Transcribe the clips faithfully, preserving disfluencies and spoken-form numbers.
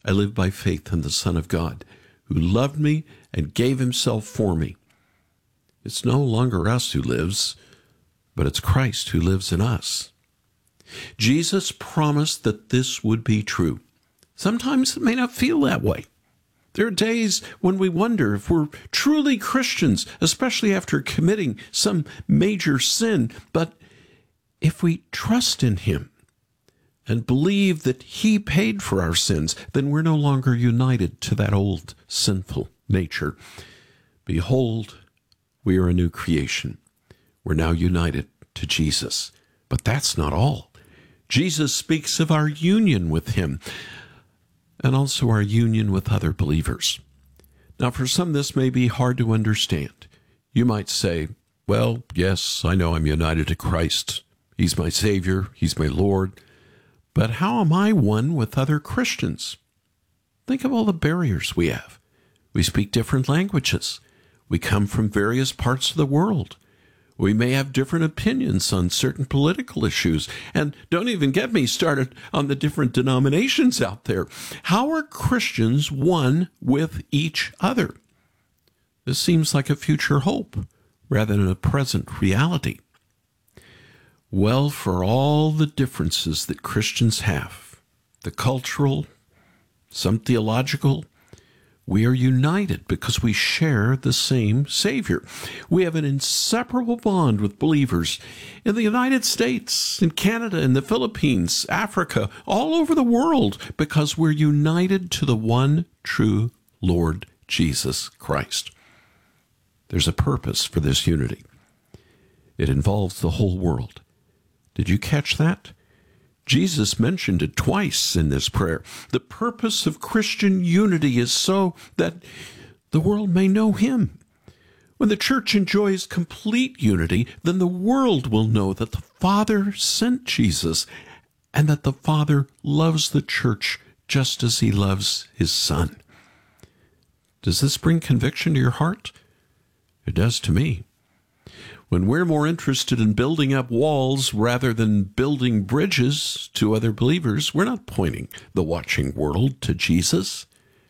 I live by faith in the Son of God, who loved me and gave himself for me. It's no longer us who lives, but it's Christ who lives in us. Jesus promised that this would be true. Sometimes it may not feel that way. There are days when we wonder if we're truly Christians, especially after committing some major sin. But if we trust in him and believe that he paid for our sins, then we're no longer united to that old sinful nature. Behold, we are a new creation. We're now united to Jesus. But that's not all. Jesus speaks of our union with him, and also our union with other believers. Now, for some, this may be hard to understand. You might say, well, yes, I know I'm united to Christ. He's my Savior. He's my Lord. But how am I one with other Christians? Think of all the barriers we have. We speak different languages. We come from various parts of the world. We may have different opinions on certain political issues. And don't even get me started on the different denominations out there. How are Christians one with each other? This seems like a future hope rather than a present reality. Well, for all the differences that Christians have, the cultural, some theological, we are united because we share the same Savior. We have an inseparable bond with believers in the United States, in Canada, in the Philippines, Africa, all over the world, because we're united to the one true Lord Jesus Christ. There's a purpose for this unity. It involves the whole world. Did you catch that? Jesus mentioned it twice in this prayer. The purpose of Christian unity is so that the world may know him. When the church enjoys complete unity, then the world will know that the Father sent Jesus and that the Father loves the church just as he loves his Son. Does this bring conviction to your heart? It does to me. When we're more interested in building up walls rather than building bridges to other believers, we're not pointing the watching world to Jesus.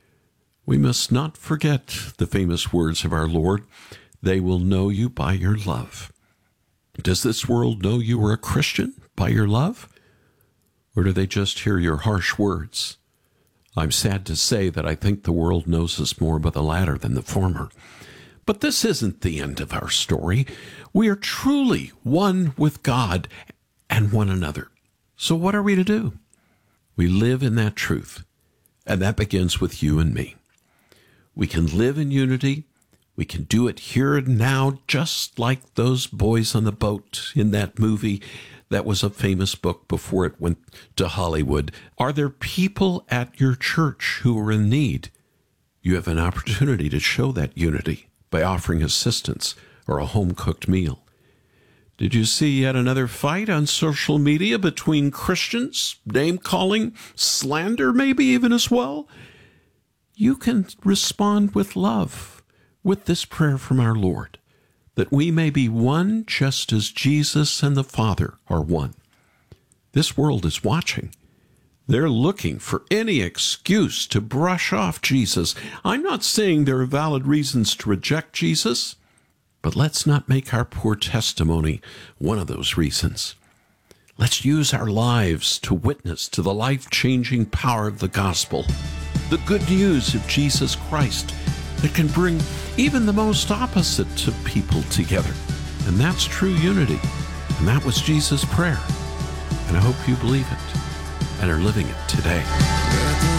We must not forget the famous words of our Lord, "They will know you by your love." Does this world know you are a Christian by your love? Or do they just hear your harsh words? I'm sad to say that I think the world knows us more by the latter than the former. But this isn't the end of our story. We are truly one with God and one another. So what are we to do? We live in that truth, and that begins with you and me. We can live in unity. We can do it here and now, just like those boys on the boat in that movie that was a famous book before it went to Hollywood. Are there people at your church who are in need? You have an opportunity to show that unity by offering assistance or a home-cooked meal. Did you see yet another fight on social media between Christians? Name-calling, slander maybe even as well? You can respond with love, with this prayer from our Lord, that we may be one just as Jesus and the Father are one. This world is watching. They're looking for any excuse to brush off Jesus. I'm not saying there are valid reasons to reject Jesus, but let's not make our poor testimony one of those reasons. Let's use our lives to witness to the life-changing power of the gospel, the good news of Jesus Christ that can bring even the most opposite of people together. And that's true unity. And that was Jesus' prayer. And I hope you believe it and are living it today.